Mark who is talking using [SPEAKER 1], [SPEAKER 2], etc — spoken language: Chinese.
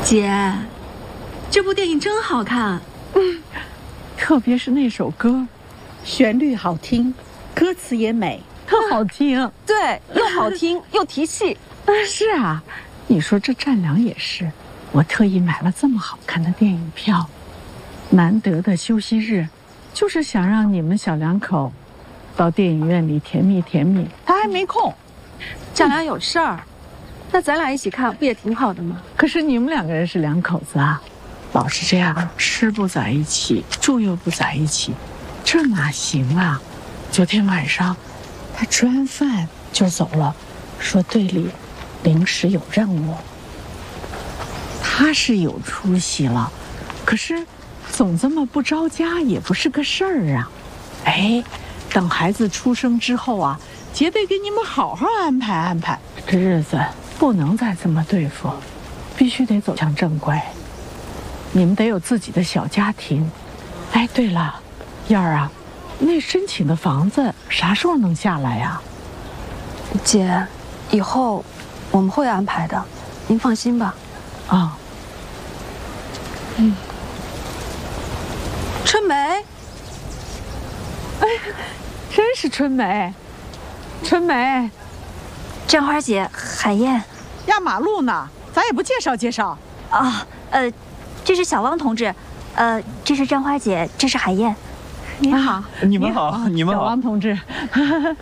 [SPEAKER 1] 姐，这部电影真好看。
[SPEAKER 2] 特别是那首歌，
[SPEAKER 3] 旋律好听，歌词也美，
[SPEAKER 2] 特好听。
[SPEAKER 4] 对，又好听又提气。
[SPEAKER 2] 是啊，你说这战良也是，我特意买了这么好看的电影票，难得的休息日，就是想让你们小两口到电影院里甜蜜甜蜜。他还没空，
[SPEAKER 4] 战良有事儿，那咱俩一起看不也挺好的吗？
[SPEAKER 2] 可是你们两个人是两口子啊，老是这样吃不在一起，住又不在一起，这哪行啊？昨天晚上他吃完饭就走了，说队里临时有任务。他是有出息了，可是总这么不着家也不是个事儿啊。哎，等孩子出生之后啊，姐得给你们好好安排安排，这日子不能再这么对付，必须得走向正轨。你们得有自己的小家庭。哎，对了，燕儿啊，那申请的房子啥时候能下来呀？
[SPEAKER 4] 姐，以后我们会安排的，您放心吧。
[SPEAKER 2] 啊，
[SPEAKER 4] 春梅，
[SPEAKER 2] 哎，真是春梅，春梅，
[SPEAKER 5] 簪花姐，海燕。
[SPEAKER 3] 压马路呢，咱也不介绍介绍
[SPEAKER 5] 啊。这是小汪同志，这是簪花姐，这是海燕。
[SPEAKER 2] 你好，
[SPEAKER 6] 你们好，你们好，
[SPEAKER 2] 小汪同志。